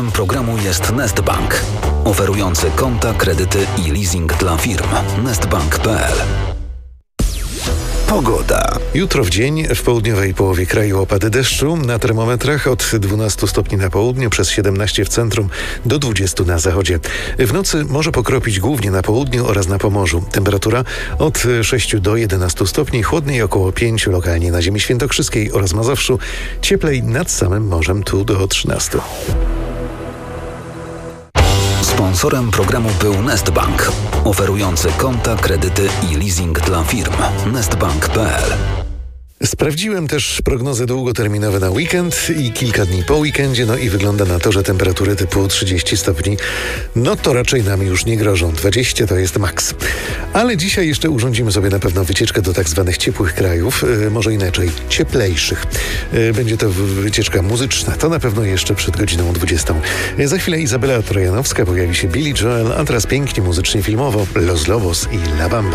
Programu jest Nestbank, oferujący konta, kredyty i leasing dla firm. Nestbank.pl. Pogoda. Jutro w dzień w południowej połowie kraju opady deszczu, na termometrach od 12 stopni na południu, przez 17 w centrum do 20 na zachodzie. W nocy może pokropić głównie na południu oraz na Pomorzu. Temperatura od 6 do 11 stopni, chłodniej około 5 lokalnie na ziemi świętokrzyskiej oraz Mazowszu, cieplej nad samym morzem tu do 13. Sponsorem programu był Nestbank, oferujący konta, kredyty i leasing dla firm. Nestbank.pl. Sprawdziłem też prognozy długoterminowe na weekend i kilka dni po weekendzie, i wygląda na to, że temperatury typu 30 stopni, to raczej nam już nie grożą. 20 to jest maks. Ale dzisiaj jeszcze urządzimy sobie na pewno wycieczkę do tak zwanych ciepłych krajów, może inaczej, cieplejszych. Będzie to wycieczka muzyczna, to na pewno jeszcze przed godziną 20. Za chwilę Izabela Trojanowska, pojawi się Billy Joel, a teraz pięknie muzycznie filmowo Los Lobos i La Bamba.